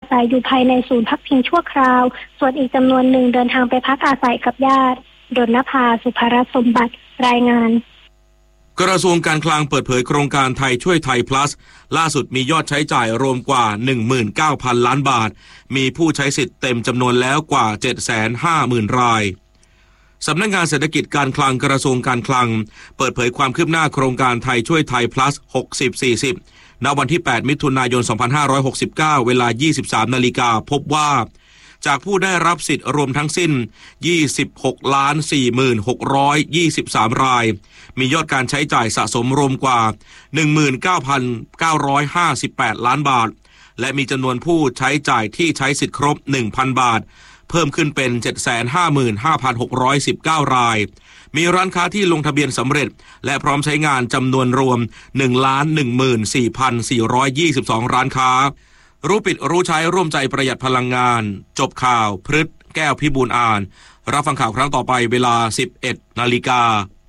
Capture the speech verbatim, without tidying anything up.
ศัยอยู่ภายในศูนย์พักพิงชั่วคราวส่วนอีกจำนวนหนึ่งเดินทางไปพักอาศัยกับญาติดลนภาสุภรัตน์สมบัติรายงานกระทรวงการคลังเปิดเผยโครงการไทยช่วยไทย plus ล่าสุดมียอดใช้จ่ายรวมกว่า หนึ่งหมื่นเก้าพัน ล้านบาทมีผู้ใช้สิทธิ์เต็มจำนวนแล้วกว่า เจ็ดแสนห้าหมื่น รายสำนักงานเศรษฐกิจการคลังกระทรวงการคลังเปิดเผยความคืบหน้าโครงการไทยช่วยไทย plus หกสิบ สี่สิบ ณ วันที่ แปด มิถุนายน สองพันห้าร้อยหกสิบเก้า เวลา ยี่สิบสาม นาฬิกาพบว่าจากผู้ได้รับสิทธิ์รวมทั้งสิ้น ยี่สิบหกล้าน สี่หมื่นหกร้อยยี่สิบสาม รายมียอดการใช้จ่ายสะสมรวมกว่า หนึ่งหมื่นเก้าพันเก้าร้อยห้าสิบแปด ล้านบาทและมีจำนวนผู้ใช้จ่ายที่ใช้สิทธิ์ครบ หนึ่งพัน บาทเพิ่มขึ้นเป็น เจ็ดแสนห้าหมื่นห้าพันหกร้อยสิบเก้า รายมีร้านค้าที่ลงทะเบียนสำเร็จและพร้อมใช้งานจำนวนรวม หนึ่งล้านหนึ่งหมื่นสี่พันสี่ร้อยยี่สิบสอง ร้านค้ารู้ปิดรู้ใช้ร่วมใจประหยัดพลังงานจบข่าวพฤษแก้วพิบูลย์อ่านรับฟังข่าวครั้งต่อไปเวลา สิบเอ็ด นาฬิกา